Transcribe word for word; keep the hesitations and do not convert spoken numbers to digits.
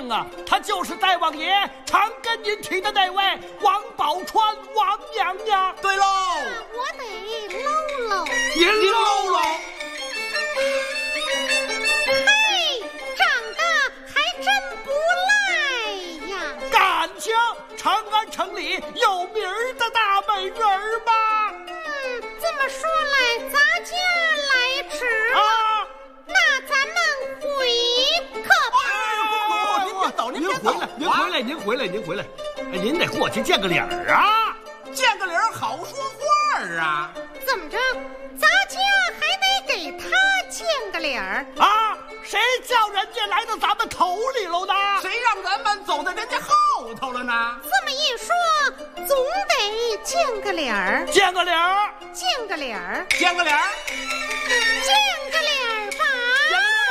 娘啊，她就是大王爷常跟您提的那位王宝钏王娘娘。 对喽， 我得搂搂。 您搂搂。 嘿，长得还真不赖呀！ 感情长安城里有名的大美人儿吧？ 嗯，这么说来，咱家来迟了。 啊， 那咱们回可吧？ 哎，您别走，您别走， 您回来，您回来，您回来，哎，您得过去见个礼儿啊！ 见个礼儿好说话啊！ 怎么着？咱家还得给他见个礼儿啊！谁叫人家来到咱们头里喽呢？ 谁让咱们走在人家后头了呢？ 这么一说，总得见个礼儿， 见个礼儿， 见个礼儿， 见个礼儿。